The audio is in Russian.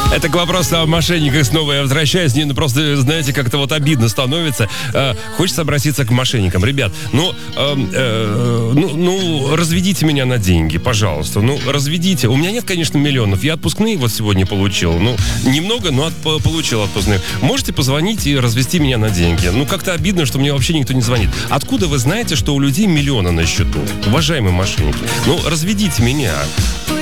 Это к вопросу о мошенниках снова я возвращаюсь. Не, ну просто, знаете, как-то вот обидно становится. Хочется обратиться к мошенникам. Ребят, разведите меня на деньги, пожалуйста. Ну, разведите. У меня нет, конечно, миллионов. Я отпускные вот сегодня получил. Ну, немного, но получил отпускные. Можете позвонить и развести меня на деньги? Ну, как-то обидно, что мне вообще никто не звонит. Откуда вы знаете, что у людей миллионы на счету? Уважаемые мошенники, ну, разведите меня.